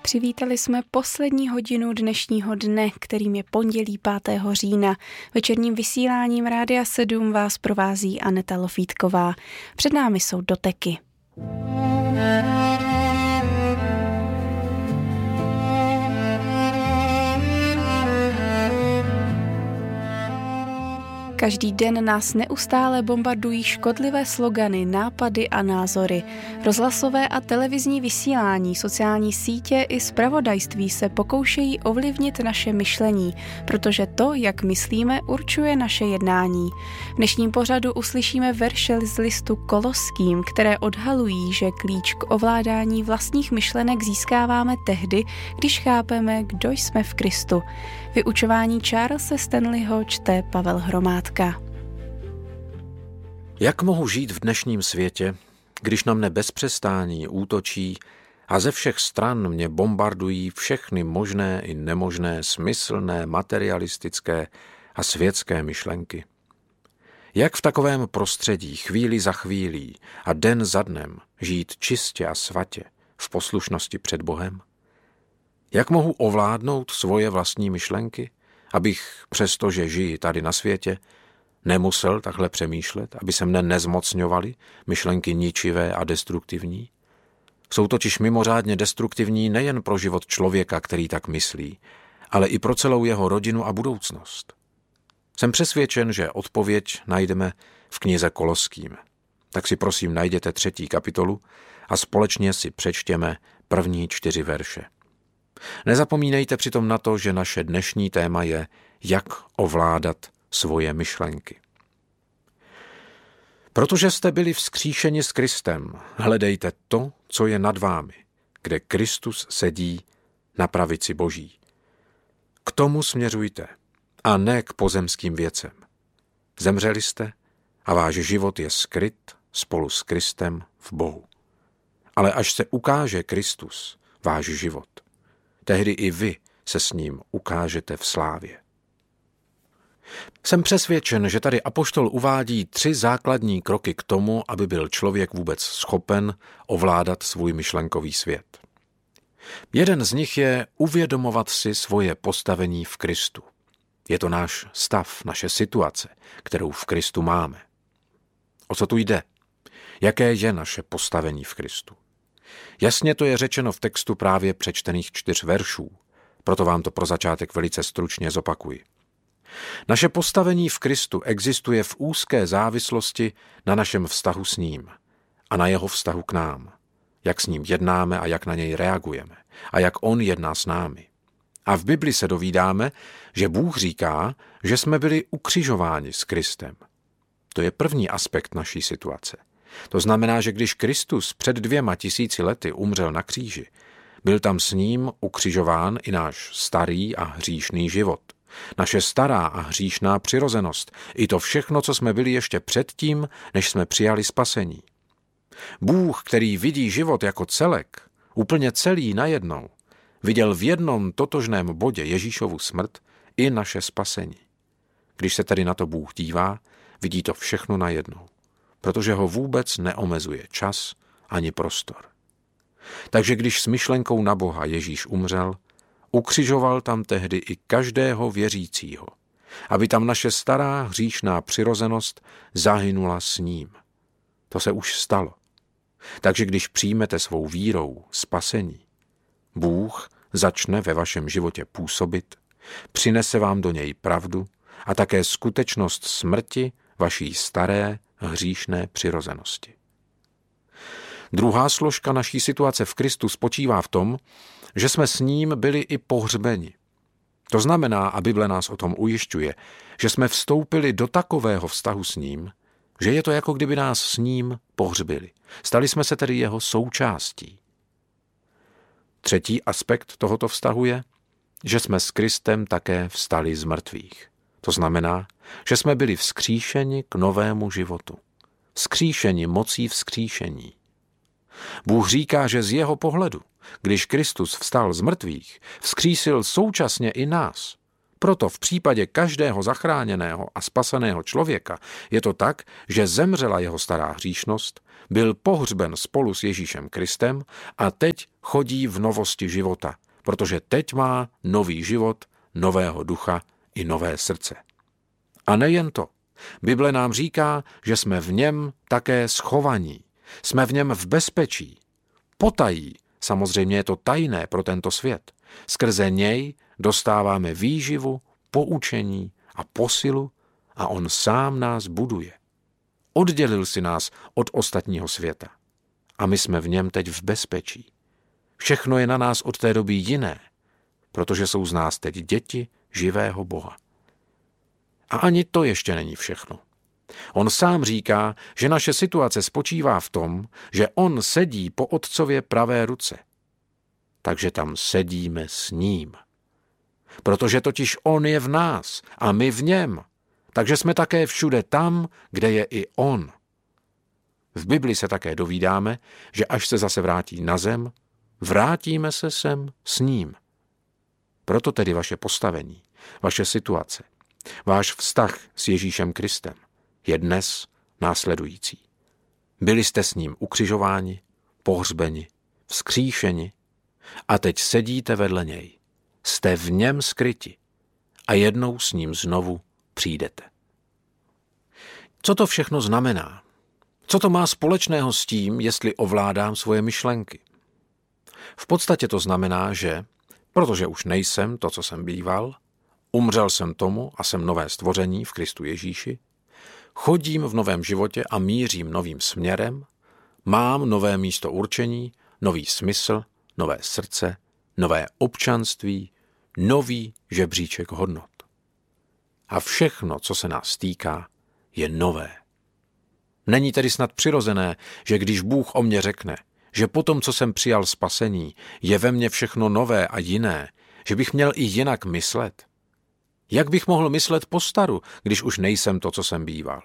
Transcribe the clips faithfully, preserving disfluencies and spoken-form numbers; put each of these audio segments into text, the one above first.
Přivítali jsme poslední hodinu dnešního dne, kterým je pondělí pátého října. Večerním vysíláním Rádia sedm vás provází Aneta Lofítková. Před námi jsou doteky. Každý den nás neustále bombardují škodlivé slogany, nápady a názory. Rozhlasové a televizní vysílání, sociální sítě i zpravodajství se pokoušejí ovlivnit naše myšlení, protože to, jak myslíme, určuje naše jednání. V dnešním pořadu uslyšíme verše z listu Koloským, které odhalují, že klíč k ovládání vlastních myšlenek získáváme tehdy, když chápeme, kdo jsme v Kristu. Vyučování Charlese Stanleyho čte Pavel Hromádka. Jak mohu žít v dnešním světě, když na mne bez přestání útočí a ze všech stran mě bombardují všechny možné i nemožné, smyslné, materialistické a světské myšlenky? Jak v takovém prostředí chvíli za chvílí a den za dnem žít čistě a svatě v poslušnosti před Bohem? Jak mohu ovládnout svoje vlastní myšlenky, abych, přestože žiji tady na světě, nemusel takhle přemýšlet, aby se mne nezmocňovaly myšlenky ničivé a destruktivní? Jsou totiž mimořádně destruktivní nejen pro život člověka, který tak myslí, ale i pro celou jeho rodinu a budoucnost. Jsem přesvědčen, že odpověď najdeme v knize Koloským. Tak si prosím najděte třetí kapitolu a společně si přečtěme první čtyři verše. Nezapomínejte přitom na to, že naše dnešní téma je, jak ovládat svoje myšlenky. Protože jste byli vzkříšeni s Kristem, hledejte to, co je nad vámi, kde Kristus sedí na pravici Boží. K tomu směřujte a ne k pozemským věcem. Zemřeli jste a váš život je skryt spolu s Kristem v Bohu. Ale až se ukáže Kristus, váš život, tehdy i vy se s ním ukážete v slávě. Jsem přesvědčen, že tady apoštol uvádí tři základní kroky k tomu, aby byl člověk vůbec schopen ovládat svůj myšlenkový svět. Jeden z nich je uvědomovat si svoje postavení v Kristu. Je to náš stav, naše situace, kterou v Kristu máme. O co tu jde? Jaké je naše postavení v Kristu? Jasně to je řečeno v textu právě přečtených čtyř veršů, proto vám to pro začátek velice stručně zopakuji. Naše postavení v Kristu existuje v úzké závislosti na našem vztahu s ním a na jeho vztahu k nám, jak s ním jednáme a jak na něj reagujeme a jak on jedná s námi. A v Bibli se dovídáme, že Bůh říká, že jsme byli ukřižováni s Kristem. To je první aspekt naší situace. To znamená, že když Kristus před dvěma tisíci lety umřel na kříži, byl tam s ním ukřižován i náš starý a hříšný život. Naše stará a hříšná přirozenost, i to všechno, co jsme byli ještě předtím, než jsme přijali spasení. Bůh, který vidí život jako celek, úplně celý najednou, viděl v jednom totožném bodě Ježíšovu smrt i naše spasení. Když se tedy na to Bůh dívá, vidí to všechno najednou, protože ho vůbec neomezuje čas ani prostor. Takže když s myšlenkou na Boha Ježíš umřel, ukřižoval tam tehdy i každého věřícího, aby tam naše stará hříšná přirozenost zahynula s ním. To se už stalo. Takže když přijmete svou vírou spasení, Bůh začne ve vašem životě působit, přinese vám do něj pravdu a také skutečnost smrti vaší staré hříšné přirozenosti. Druhá složka naší situace v Kristu spočívá v tom, že jsme s ním byli i pohřbeni. To znamená, a Bible nás o tom ujišťuje, že jsme vstoupili do takového vztahu s ním, že je to jako kdyby nás s ním pohřbili. Stali jsme se tedy jeho součástí. Třetí aspekt tohoto vztahu je, že jsme s Kristem také vstali z mrtvých. To znamená, že jsme byli vzkříšeni k novému životu. Vzkříšeni mocí vzkříšení. Bůh říká, že z jeho pohledu, když Kristus vstal z mrtvých, vzkřísil současně i nás, proto v případě každého zachráněného a spaseného člověka je to tak, že zemřela jeho stará hříšnost, byl pohřben spolu s Ježíšem Kristem a teď chodí v novosti života, protože teď má nový život, nového ducha i nové srdce. A nejen to. Bible nám říká, že jsme v něm také schovaní. Jsme v něm v bezpečí. Potají, samozřejmě je to tajné pro tento svět. Skrze něj dostáváme výživu, poučení a posilu a on sám nás buduje. Oddělil si nás od ostatního světa. A my jsme v něm teď v bezpečí. Všechno je na nás od té doby jiné, protože jsou z nás teď děti živého Boha. A ani to ještě není všechno. On sám říká, že naše situace spočívá v tom, že on sedí po otcově pravé ruce. Takže tam sedíme s ním. Protože totiž on je v nás a my v něm. Takže jsme také všude tam, kde je i on. V Bibli se také dovídáme, že až se zase vrátí na zem, vrátíme se sem s ním. Proto tedy vaše postavení, vaše situace, váš vztah s Ježíšem Kristem je dnes následující. Byli jste s ním ukřižováni, pohřbeni, vzkříšeni a teď sedíte vedle něj. Jste v něm skryti a jednou s ním znovu přijdete. Co to všechno znamená? Co to má společného s tím, jestli ovládám svoje myšlenky? V podstatě to znamená, že, protože už nejsem to, co jsem býval, umřel jsem tomu a jsem nové stvoření v Kristu Ježíši, chodím v novém životě a mířím novým směrem, mám nové místo určení, nový smysl, nové srdce, nové občanství, nový žebříček hodnot. A všechno, co se nás týká, je nové. Není tedy snad přirozené, že když Bůh o mně řekne, že po tom, co jsem přijal spasení, je ve mně všechno nové a jiné, že bych měl i jinak myslet. Jak bych mohl myslet po staru, když už nejsem to, co jsem býval?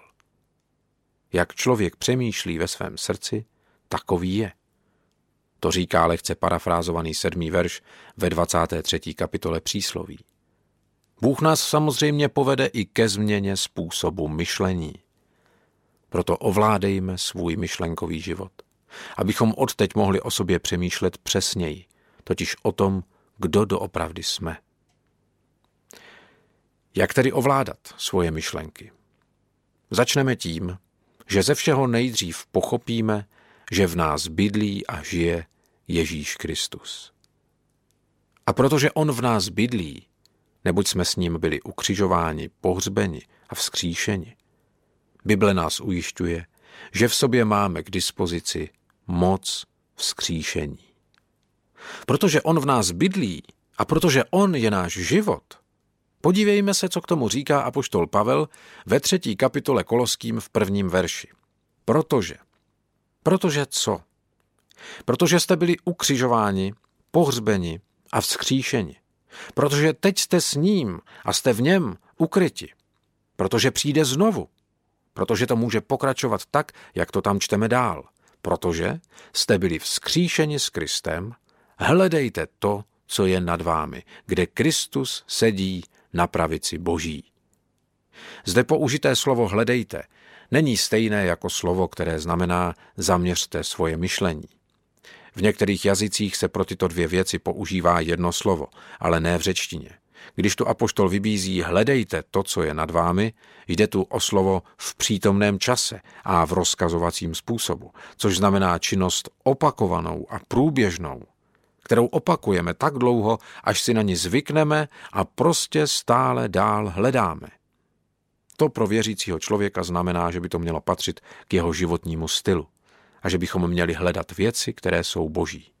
Jak člověk přemýšlí ve svém srdci, takový je. To říká lehce parafrázovaný sedmý verš ve dvacáté třetí kapitole Přísloví. Bůh nás samozřejmě povede i ke změně způsobu myšlení. Proto ovládejme svůj myšlenkový život, abychom odteď mohli o sobě přemýšlet přesněji, totiž o tom, kdo doopravdy jsme. Jak tedy ovládat svoje myšlenky? Začneme tím, že ze všeho nejdřív pochopíme, že v nás bydlí a žije Ježíš Kristus. A protože on v nás bydlí, neboť jsme s ním byli ukřižováni, pohřbeni a vzkříšeni, Bible nás ujišťuje, že v sobě máme k dispozici moc vzkříšení. Protože on v nás bydlí a protože on je náš život, podívejme se, co k tomu říká apoštol Pavel ve třetí kapitole Koloským v prvním verši. Protože. Protože co? Protože jste byli ukřižováni, pohřbeni a vzkříšeni. Protože teď jste s ním a jste v něm ukryti. Protože přijde znovu. Protože to může pokračovat tak, jak to tam čteme dál. Protože jste byli vzkříšeni s Kristem, hledejte to, co je nad vámi, kde Kristus sedí na pravici Boží. Zde použité slovo hledejte není stejné jako slovo, které znamená zaměřte svoje myšlení. V některých jazycích se pro tyto dvě věci používá jedno slovo, ale ne v řečtině. Když tu apoštol vybízí hledejte to, co je nad vámi, jde tu o slovo v přítomném čase a v rozkazovacím způsobu, což znamená činnost opakovanou a průběžnou, kterou opakujeme tak dlouho, až si na ní zvykneme a prostě stále dál hledáme. To pro věřícího člověka znamená, že by to mělo patřit k jeho životnímu stylu a že bychom měli hledat věci, které jsou boží.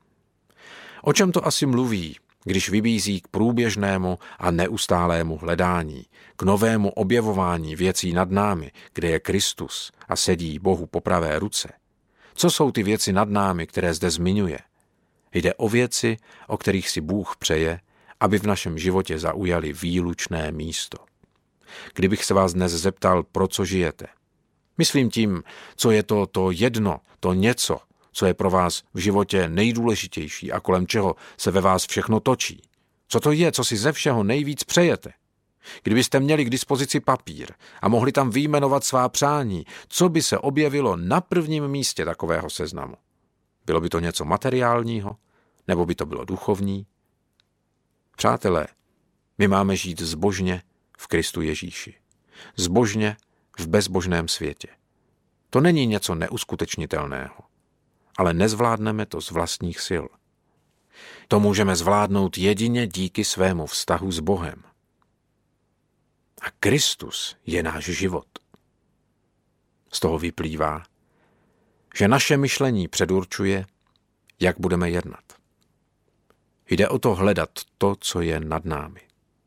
O čem to asi mluví, když vybízí k průběžnému a neustálému hledání, k novému objevování věcí nad námi, kde je Kristus a sedí Bohu po pravé ruce? Co jsou ty věci nad námi, které zde zmiňuje? Jde o věci, o kterých si Bůh přeje, aby v našem životě zaujali výlučné místo. Kdybych se vás dnes zeptal, pro co žijete? Myslím tím, co je to to jedno, to něco, co je pro vás v životě nejdůležitější a kolem čeho se ve vás všechno točí. Co to je, co si ze všeho nejvíc přejete? Kdybyste měli k dispozici papír a mohli tam vyjmenovat svá přání, co by se objevilo na prvním místě takového seznamu? Bylo by to něco materiálního, nebo by to bylo duchovní? Přátelé, my máme žít zbožně v Kristu Ježíši. Zbožně v bezbožném světě. To není něco neuskutečnitelného, ale nezvládneme to z vlastních sil. To můžeme zvládnout jedině díky svému vztahu s Bohem. A Kristus je náš život. Z toho vyplývá, že naše myšlení předurčuje, jak budeme jednat. Jde o to hledat to, co je nad námi.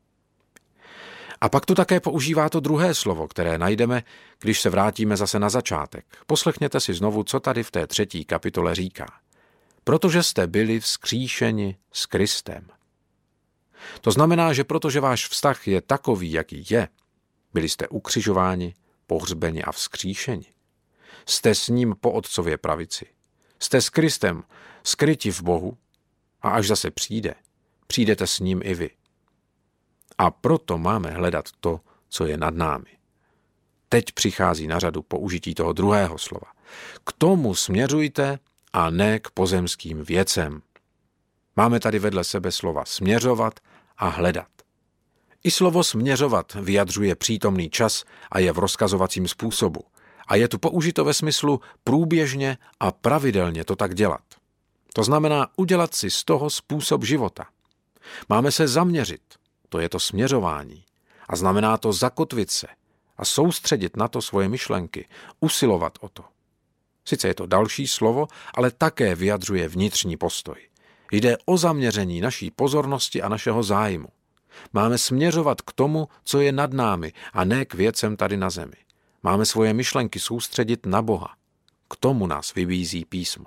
A pak tu také používá to druhé slovo, které najdeme, když se vrátíme zase na začátek. Poslechněte si znovu, co tady v té třetí kapitole říká. Protože jste byli vzkříšeni s Kristem. To znamená, že protože váš vztah je takový, jaký je, byli jste ukřižováni, pohřbeni a vzkříšeni. Jste s ním po otcově pravici. Jste s Kristem skryti v Bohu a až zase přijde, přijdete s ním i vy. A proto máme hledat to, co je nad námi. Teď přichází na řadu použití toho druhého slova. K tomu směřujte a ne k pozemským věcem. Máme tady vedle sebe slova směřovat a hledat. I slovo směřovat vyjadřuje přítomný čas a je v rozkazovacím způsobu. A je tu použito ve smyslu průběžně a pravidelně to tak dělat. To znamená udělat si z toho způsob života. Máme se zaměřit, to je to směřování. A znamená to zakotvit se a soustředit na to svoje myšlenky, usilovat o to. Sice je to další slovo, ale také vyjadřuje vnitřní postoj. Jde o zaměření naší pozornosti a našeho zájmu. Máme směřovat k tomu, co je nad námi, a ne k věcem tady na zemi. Máme svoje myšlenky soustředit na Boha. K tomu nás vybízí písmo.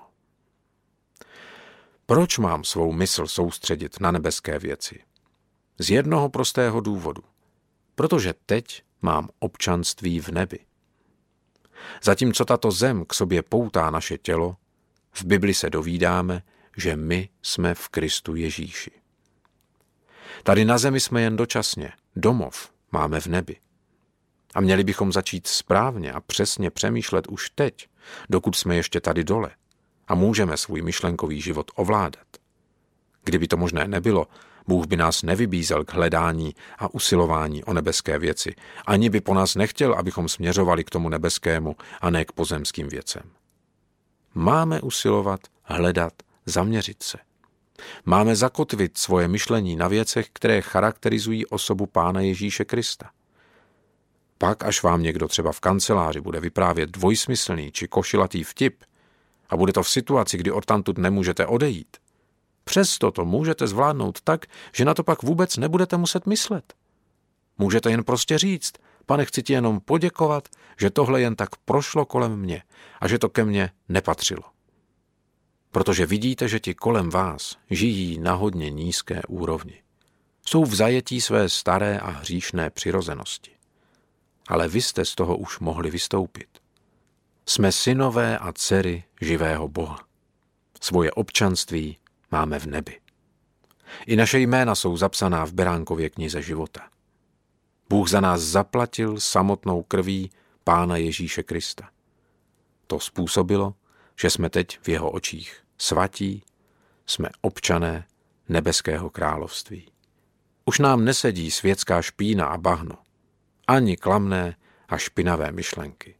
Proč mám svou mysl soustředit na nebeské věci? Z jednoho prostého důvodu. Protože teď mám občanství v nebi. Zatímco tato zem k sobě poutá naše tělo, v Bibli se dovídáme, že my jsme v Kristu Ježíši. Tady na zemi jsme jen dočasně, domov máme v nebi. A měli bychom začít správně a přesně přemýšlet už teď, dokud jsme ještě tady dole a můžeme svůj myšlenkový život ovládat. Kdyby to možné nebylo, Bůh by nás nevybízel k hledání a usilování o nebeské věci, ani by po nás nechtěl, abychom směřovali k tomu nebeskému a ne k pozemským věcem. Máme usilovat, hledat, zaměřit se. Máme zakotvit svoje myšlení na věcech, které charakterizují osobu Pána Ježíše Krista. Pak, až vám někdo třeba v kanceláři bude vyprávět dvojsmyslný či košilatý vtip a bude to v situaci, kdy odtamtud nemůžete odejít, přesto to můžete zvládnout tak, že na to pak vůbec nebudete muset myslet. Můžete jen prostě říct, pane, chci ti jenom poděkovat, že tohle jen tak prošlo kolem mě a že to ke mně nepatřilo. Protože vidíte, že ti kolem vás žijí na hodně nízké úrovni. Jsou v zajetí své staré a hříšné přirozenosti. Ale vy jste z toho už mohli vystoupit. Jsme synové a dcery živého Boha. Svoje občanství máme v nebi. I naše jména jsou zapsaná v Beránkově knize života. Bůh za nás zaplatil samotnou krví Pána Ježíše Krista. To způsobilo, že jsme teď v jeho očích svatí, jsme občané nebeského království. Už nám nesedí světská špína a bahno, ani klamné a špinavé myšlenky.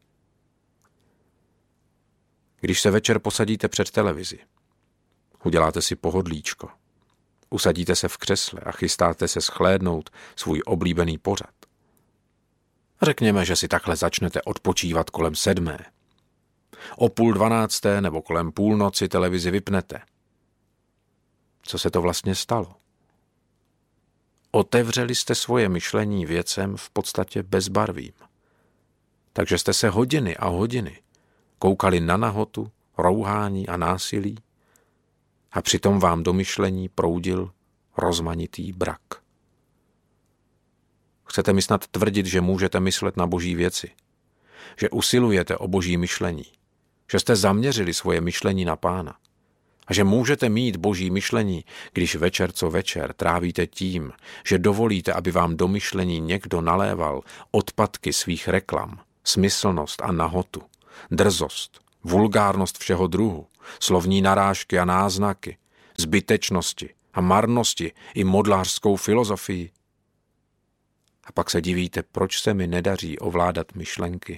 Když se večer posadíte před televizi, uděláte si pohodlíčko, usadíte se v křesle a chystáte se shlédnout svůj oblíbený pořad. Řekněme, že si takhle začnete odpočívat kolem sedmé. O půl dvanácté nebo kolem půlnoci televizi vypnete. Co se to vlastně stalo? Otevřeli jste svoje myšlení věcem v podstatě bezbarvým. Takže jste se hodiny a hodiny koukali na nahotu, rouhání a násilí a přitom vám do myšlení proudil rozmanitý brak. Chcete mi snad tvrdit, že můžete myslet na boží věci, že usilujete o boží myšlení, že jste zaměřili svoje myšlení na Pána A že můžete mít boží myšlení, když večer co večer trávíte tím, že dovolíte, aby vám do myšlení někdo naléval odpadky svých reklam, smyslnost a nahotu, drzost, vulgárnost všeho druhu, slovní narážky a náznaky, zbytečnosti a marnosti i modlářskou filozofii. A pak se divíte, proč se mi nedaří ovládat myšlenky.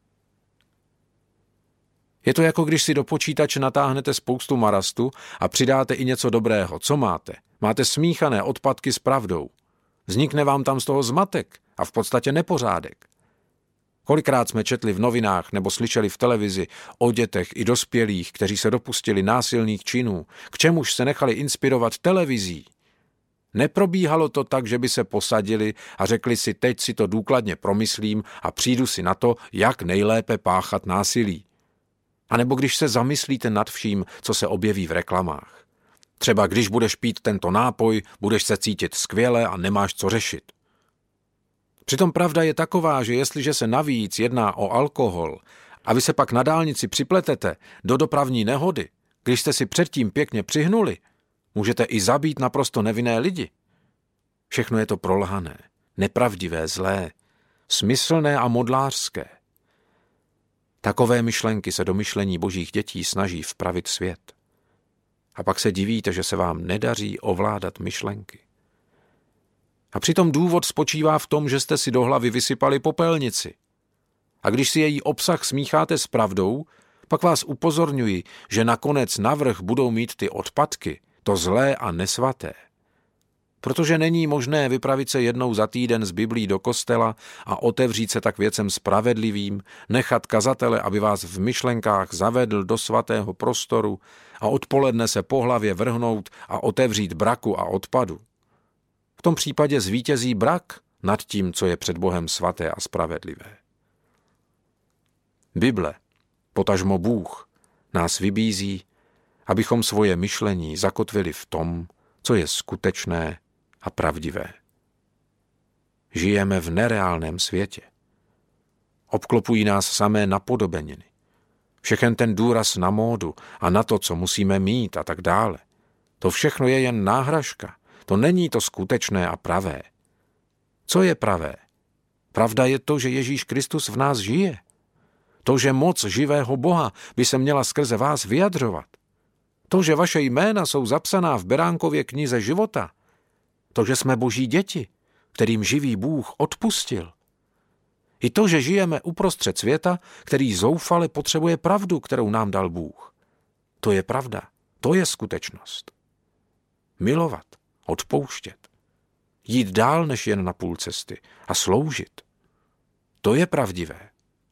Je to jako když si do počítače natáhnete spoustu marastu a přidáte i něco dobrého. Co máte? Máte smíchané odpadky s pravdou. Vznikne vám tam z toho zmatek a v podstatě nepořádek. Kolikrát jsme četli v novinách nebo slyšeli v televizi o dětech i dospělých, kteří se dopustili násilných činů, k čemuž se nechali inspirovat televizí. Neprobíhalo to tak, že by se posadili a řekli si, teď si to důkladně promyslím a přijdu si na to, jak nejlépe páchat násilí. A nebo když se zamyslíte nad vším, co se objeví v reklamách. Třeba když budeš pít tento nápoj, budeš se cítit skvěle a nemáš co řešit. Přitom pravda je taková, že jestliže se navíc jedná o alkohol a vy se pak na dálnici připletete do dopravní nehody, když jste si předtím pěkně přihnuli, můžete i zabít naprosto nevinné lidi. Všechno je to prolhané, nepravdivé, zlé, smyslné a modlářské. Takové myšlenky se do myšlení božích dětí snaží vpravit svět. A pak se divíte, že se vám nedaří ovládat myšlenky. A přitom důvod spočívá v tom, že jste si do hlavy vysypali popelnici. A když si její obsah smícháte s pravdou, pak vás upozorňuji, že nakonec navrch budou mít ty odpadky, to zlé a nesvaté. Protože není možné vypravit se jednou za týden z Biblí do kostela a otevřít se tak věcem spravedlivým, nechat kazatele, aby vás v myšlenkách zavedl do svatého prostoru a odpoledne se po hlavě vrhnout a otevřít braku a odpadu. V tom případě zvítězí brak nad tím, co je před Bohem svaté a spravedlivé. Bible, potažmo Bůh, nás vybízí, abychom svoje myšlení zakotvili v tom, co je skutečné a pravdivé. Žijeme v nereálném světě. Obklopují nás samé napodobeniny. Všechen ten důraz na módu a na to, co musíme mít a tak dále. To všechno je jen náhražka. To není to skutečné a pravé. Co je pravé? Pravda je to, že Ježíš Kristus v nás žije. To, že moc živého Boha by se měla skrze vás vyjadřovat. To, že vaše jména jsou zapsaná v Beránkově knize života. To, že jsme Boží děti, kterým živý Bůh odpustil. I to, že žijeme uprostřed světa, který zoufale potřebuje pravdu, kterou nám dal Bůh. To je pravda, to je skutečnost. Milovat, odpouštět, jít dál než jen na půl cesty a sloužit. To je pravdivé.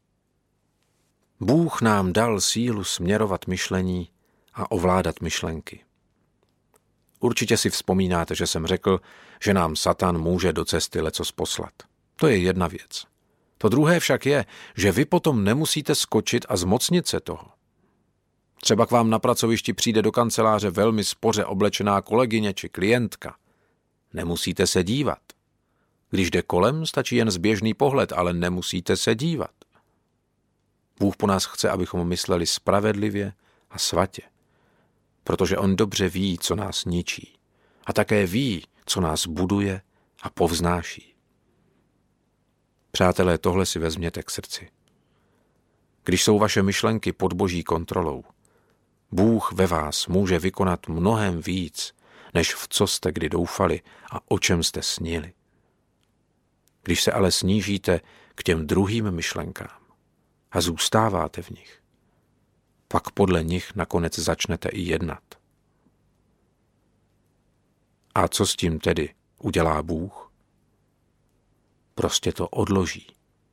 Bůh nám dal sílu směrovat myšlení a ovládat myšlenky. Určitě si vzpomínáte, že jsem řekl, že nám Satan může do cesty lecos poslat. To je jedna věc. To druhé však je, že vy potom nemusíte skočit a zmocnit se toho. Třeba k vám na pracovišti přijde do kanceláře velmi spoře oblečená kolegyně či klientka. Nemusíte se dívat. Když jde kolem, stačí jen zběžný pohled, ale nemusíte se dívat. Bůh po nás chce, abychom mysleli spravedlivě a svatě, protože on dobře ví, co nás ničí, a také ví, co nás buduje a povznáší. Přátelé, tohle si vezměte k srdci. Když jsou vaše myšlenky pod Boží kontrolou, Bůh ve vás může vykonat mnohem víc, než v co jste kdy doufali a o čem jste snili. Když se ale snížíte k těm druhým myšlenkám a zůstáváte v nich, pak podle nich nakonec začnete i jednat. A co s tím tedy udělá Bůh? Prostě to odloží.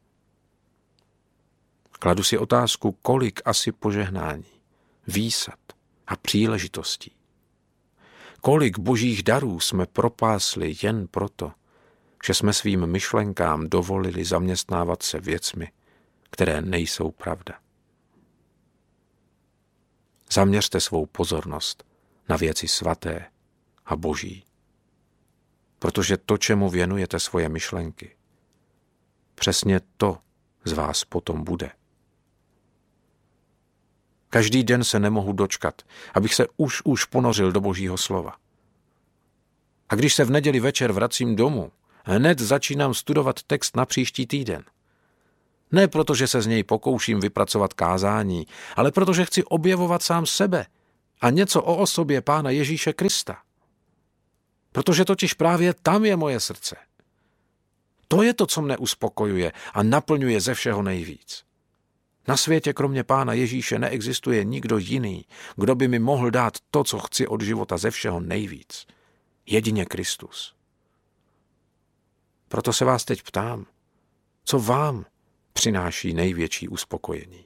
Kladu si otázku, kolik asi požehnání, výsad a příležitostí. Kolik božích darů jsme propásli jen proto, že jsme svým myšlenkám dovolili zaměstnávat se věcmi, které nejsou pravda. Zaměřte svou pozornost na věci svaté a boží, protože to, čemu věnujete svoje myšlenky, přesně to z vás potom bude. Každý den se nemohu dočkat, abych se už už ponořil do Božího slova. A když se v neděli večer vracím domů, hned začínám studovat text na příští týden. Ne proto, že se z něj pokouším vypracovat kázání, ale protože chci objevovat sám sebe a něco o osobě Pána Ježíše Krista. Protože totiž právě tam je moje srdce. To je to, co mne uspokojuje a naplňuje ze všeho nejvíc. Na světě kromě Pána Ježíše neexistuje nikdo jiný, kdo by mi mohl dát to, co chci od života ze všeho nejvíc. Jedině Kristus. Proto se vás teď ptám, co vám přináší největší uspokojení.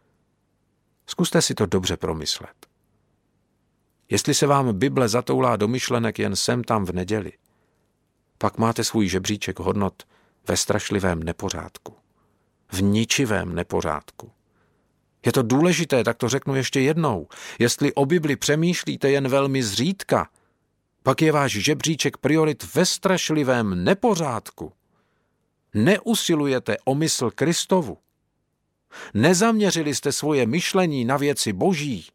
Zkuste si to dobře promyslet. Jestli se vám Bible zatoulá do myšlenek jen sem tam v neděli, pak máte svůj žebříček hodnot ve strašlivém nepořádku. V ničivém nepořádku. Je to důležité, tak to řeknu ještě jednou. Jestli o Bibli přemýšlíte jen velmi zřídka, pak je váš žebříček priorit ve strašlivém nepořádku. Neusilujete o mysl Kristovu. Nezaměřili jste svoje myšlení na věci Boží.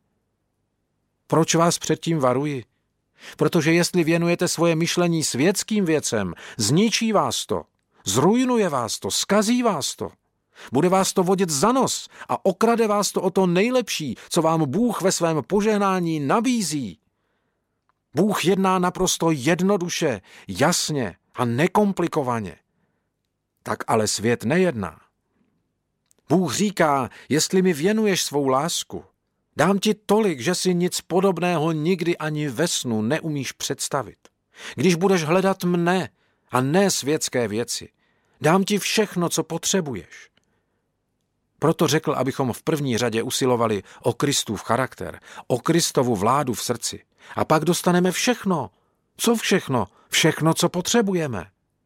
Proč vás předtím varuji? Protože jestli věnujete svoje myšlení světským věcem, zničí vás to, zrujnuje vás to, zkazí vás to. Bude vás to vodit za nos a okrade vás to o to nejlepší, co vám Bůh ve svém požehnání nabízí. Bůh jedná naprosto jednoduše, jasně a nekomplikovaně. Tak ale svět nejedná. Bůh říká, jestli mi věnuješ svou lásku, dám ti tolik, že si nic podobného nikdy ani ve snu neumíš představit. Když budeš hledat mne a ne světské věci, dám ti všechno, co potřebuješ. Proto řekl, abychom v první řadě usilovali o Kristův charakter, o Kristovu vládu v srdci. A pak dostaneme všechno. Co všechno? Všechno, co potřebujeme.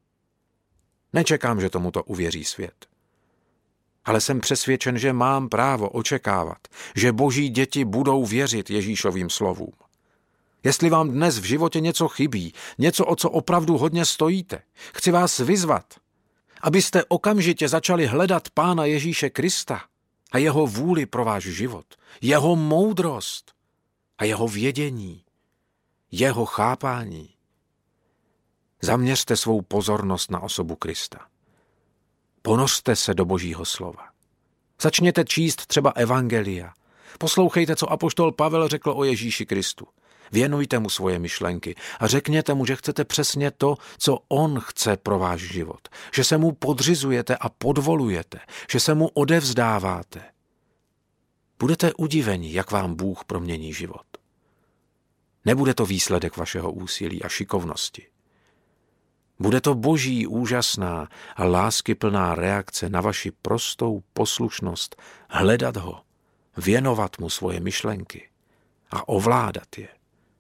Nečekám, že tomuto uvěří svět. Ale jsem přesvědčen, že mám právo očekávat, že Boží děti budou věřit Ježíšovým slovům. Jestli vám dnes v životě něco chybí, něco, o co opravdu hodně stojíte, chci vás vyzvat, abyste okamžitě začali hledat Pána Ježíše Krista a jeho vůli pro váš život, jeho moudrost a jeho vědění, jeho chápání. Zaměřte svou pozornost na osobu Krista. Ponořte se do Božího slova. Začněte číst třeba evangelia. Poslouchejte, co apoštol Pavel řekl o Ježíši Kristu. Věnujte mu svoje myšlenky a řekněte mu, že chcete přesně to, co on chce pro váš život. Že se mu podřizujete a podvolujete, že se mu odevzdáváte. Budete udiveni, jak vám Bůh promění život. Nebude to výsledek vašeho úsilí a šikovnosti. Bude to Boží úžasná a láskyplná reakce na vaši prostou poslušnost hledat ho, věnovat mu svoje myšlenky a ovládat je.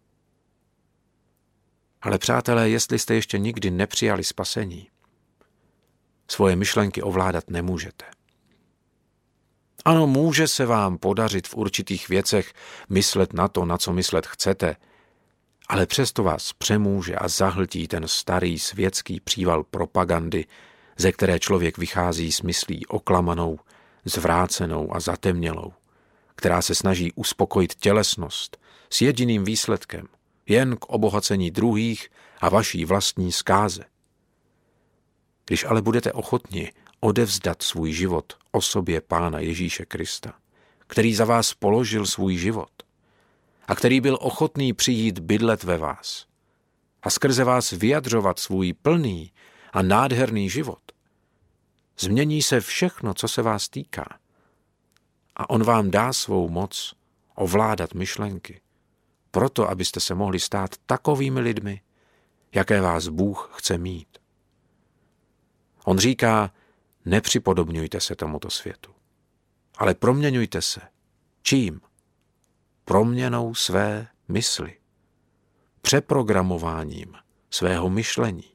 Ale přátelé, jestli jste ještě nikdy nepřijali spasení, svoje myšlenky ovládat nemůžete. Ano, může se vám podařit v určitých věcech myslet na to, na co myslet chcete, ale přesto vás přemůže a zahltí ten starý světský příval propagandy, ze které člověk vychází s myslí oklamanou, zvrácenou a zatemnělou, která se snaží uspokojit tělesnost s jediným výsledkem, jen k obohacení druhých a vaší vlastní zkáze. Když ale budete ochotni odevzdat svůj život osobě Pána Ježíše Krista, který za vás položil svůj život a který byl ochotný přijít bydlet ve vás a skrze vás vyjadřovat svůj plný a nádherný život, změní se všechno, co se vás týká, a on vám dá svou moc ovládat myšlenky, proto, abyste se mohli stát takovými lidmi, jaké vás Bůh chce mít. On říká, nepřipodobňujte se tomuto světu, ale proměňujte se. Čím? Proměnou své mysli, přeprogramováním svého myšlení.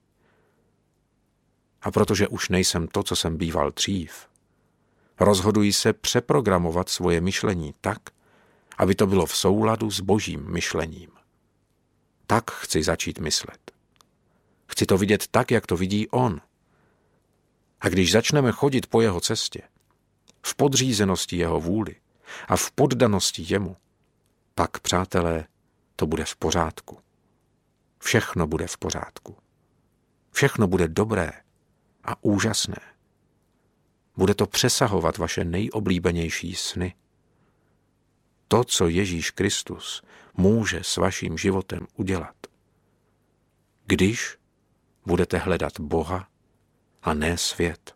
A protože už nejsem to, co jsem býval dřív, rozhoduji se přeprogramovat svoje myšlení tak, aby to bylo v souladu s Božím myšlením. Tak chci začít myslet. Chci to vidět tak, jak to vidí on. A když začneme chodit po jeho cestě, v podřízenosti jeho vůli, a v poddanosti jemu, pak, přátelé, to bude v pořádku. Všechno bude v pořádku. Všechno bude dobré a úžasné. Bude to přesahovat vaše nejoblíbenější sny. To, co Ježíš Kristus může s vaším životem udělat. Když budete hledat Boha a ne svět.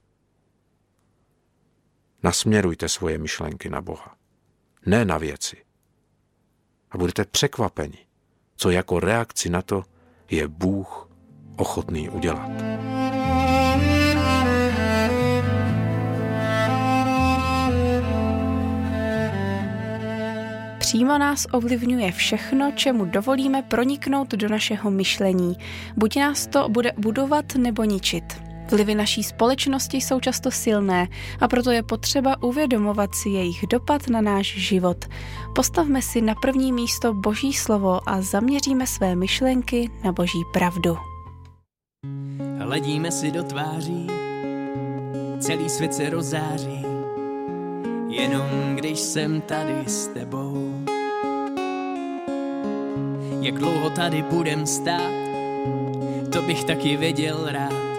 Nasměrujte svoje myšlenky na Boha, ne na věci. A budete překvapeni, co jako reakci na to je Bůh ochotný udělat. Přímo nás ovlivňuje všechno, čemu dovolíme proniknout do našeho myšlení. Buď nás to bude budovat nebo ničit. Vlivy naší společnosti jsou často silné a proto je potřeba uvědomovat si jejich dopad na náš život. Postavme si na první místo Boží slovo a zaměříme své myšlenky na Boží pravdu. Hledíme si do tváří, celý svět se rozzáří, jenom když jsem tady s tebou. Jak dlouho tady budem stát, to bych taky věděl rád.